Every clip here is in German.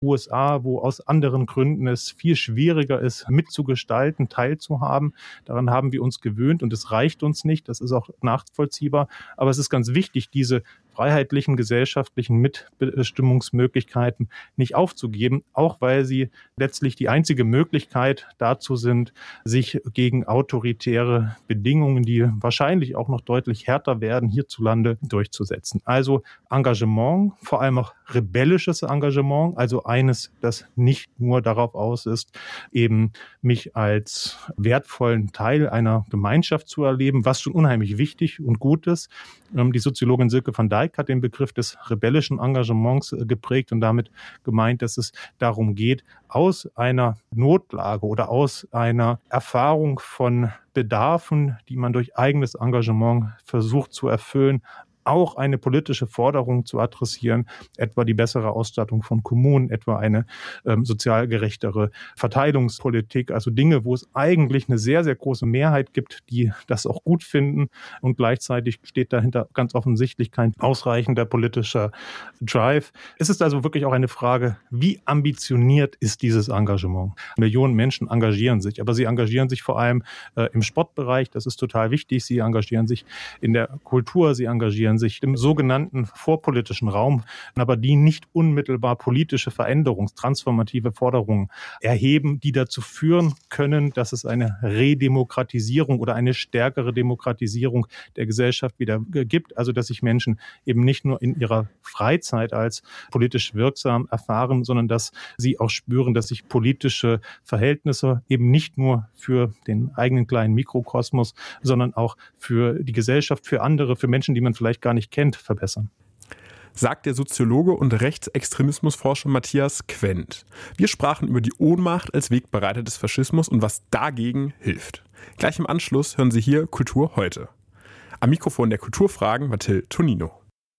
USA, wo aus anderen Gründen es viel schwieriger ist, mitzugestalten, teilzuhaben. Daran haben wir uns gewöhnt und es reicht uns nicht. Das ist auch nachvollziehbar. Aber es ist ganz wichtig, diese freiheitlichen gesellschaftlichen Mitbestimmungsmöglichkeiten nicht aufzugeben, auch weil sie letztlich die einzige Möglichkeit dazu sind, sich gegen autoritäre Bedingungen, die wahrscheinlich auch noch deutlich härter werden, hierzulande durchzusetzen. Also Engagement, vor allem auch rebellisches Engagement, also eines, das nicht nur darauf aus ist, eben mich als wertvollen Teil einer Gemeinschaft zu erleben, was schon unheimlich wichtig und gut ist. Die Soziologin Silke van Dijk hat den Begriff des rebellischen Engagements geprägt und damit gemeint, dass es darum geht, aus einer Notlage oder aus einer Erfahrung von Bedarfen, die man durch eigenes Engagement versucht zu erfüllen, auch eine politische Forderung zu adressieren, etwa die bessere Ausstattung von Kommunen, etwa eine sozial gerechtere Verteilungspolitik, also Dinge, wo es eigentlich eine sehr, sehr große Mehrheit gibt, die das auch gut finden und gleichzeitig steht dahinter ganz offensichtlich kein ausreichender politischer Drive. Es ist also wirklich auch eine Frage, wie ambitioniert ist dieses Engagement? Millionen Menschen engagieren sich, aber sie engagieren sich vor allem im Sportbereich, das ist total wichtig, sie engagieren sich in der Kultur, sie engagieren sich im sogenannten vorpolitischen Raum, aber die nicht unmittelbar politische transformative Forderungen erheben, die dazu führen können, dass es eine Redemokratisierung oder eine stärkere Demokratisierung der Gesellschaft wieder gibt. Also dass sich Menschen eben nicht nur in ihrer Freizeit als politisch wirksam erfahren, sondern dass sie auch spüren, dass sich politische Verhältnisse eben nicht nur für den eigenen kleinen Mikrokosmos, sondern auch für die Gesellschaft, für andere, für Menschen, die man vielleicht gar nicht kennt, verbessern. Sagt der Soziologe und Rechtsextremismusforscher Matthias Quent. Wir sprachen über die Ohnmacht als Wegbereiter des Faschismus und was dagegen hilft. Gleich im Anschluss hören Sie hier Kultur heute. Am Mikrofon der Kulturfragen Mathilde Tonino.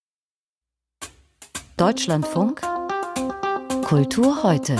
Deutschlandfunk Kultur heute.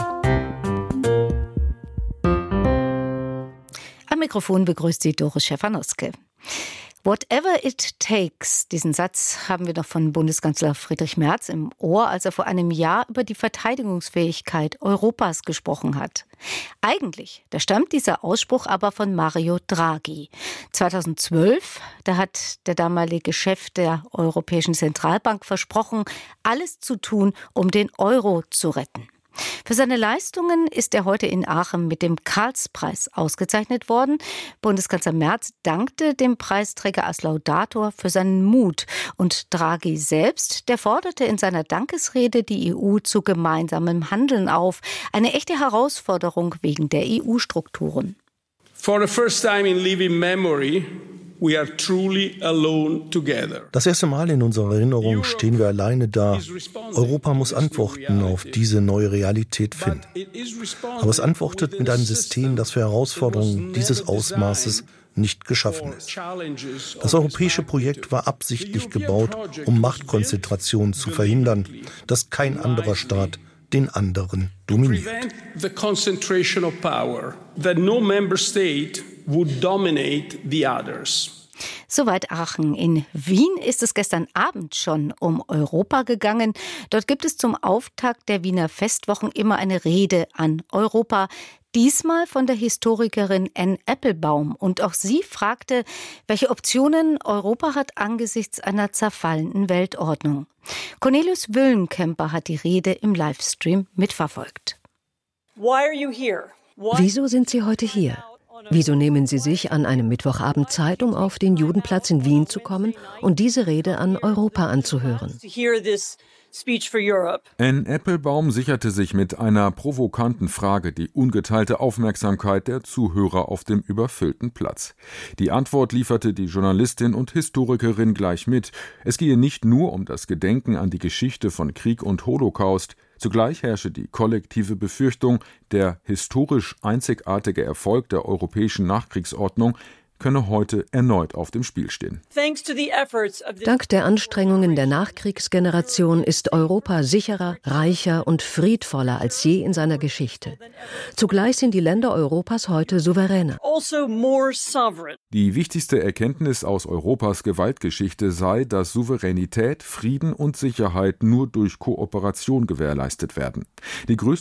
Am Mikrofon begrüßt Sie Doris Schäfer-Noske. Whatever it takes, diesen Satz haben wir noch von Bundeskanzler Friedrich Merz im Ohr, als er vor einem Jahr über die Verteidigungsfähigkeit Europas gesprochen hat. Eigentlich, da stammt dieser Ausspruch aber von Mario Draghi. 2012, da hat der damalige Chef der Europäischen Zentralbank versprochen, alles zu tun, um den Euro zu retten. Für seine Leistungen ist er heute in Aachen mit dem Karlspreis ausgezeichnet worden. Bundeskanzler Merz dankte dem Preisträger als Laudator für seinen Mut. Und Draghi selbst, der forderte in seiner Dankesrede die EU zu gemeinsamem Handeln auf. Eine echte Herausforderung wegen der EU-Strukturen. For the first time in living memory, we are truly alone together. Das erste Mal in unserer Erinnerung stehen wir alleine da. Europa muss Antworten auf diese neue Realität finden. Aber es antwortet mit einem System, das für Herausforderungen dieses Ausmaßes nicht geschaffen ist. Das europäische Projekt war absichtlich gebaut, um Machtkonzentration zu verhindern, dass kein anderer Staat den anderen dominiert. The concentration of power, that no member state would dominate the others. Soweit Aachen. In Wien ist es gestern Abend schon um Europa gegangen. Dort gibt es zum Auftakt der Wiener Festwochen immer eine Rede an Europa. Diesmal von der Historikerin Anne Applebaum. Und auch sie fragte, welche Optionen Europa hat angesichts einer zerfallenden Weltordnung. Cornelius Wüllenkemper hat die Rede im Livestream mitverfolgt. Wieso sind Sie heute hier? Wieso nehmen Sie sich an einem Mittwochabend Zeit, um auf den Judenplatz in Wien zu kommen und diese Rede an Europa anzuhören? Anne Applebaum sicherte sich mit einer provokanten Frage die ungeteilte Aufmerksamkeit der Zuhörer auf dem überfüllten Platz. Die Antwort lieferte die Journalistin und Historikerin gleich mit. Es gehe nicht nur um das Gedenken an die Geschichte von Krieg und Holocaust. Zugleich herrsche die kollektive Befürchtung, der historisch einzigartige Erfolg der europäischen Nachkriegsordnung könne heute erneut auf dem Spiel stehen. Dank der Anstrengungen der Nachkriegsgeneration ist Europa sicherer, reicher und friedvoller als je in seiner Geschichte. Zugleich sind die Länder Europas heute souveräner. Die wichtigste Erkenntnis aus Europas Gewaltgeschichte sei, dass Souveränität, Frieden und Sicherheit nur durch Kooperation gewährleistet werden. Die größte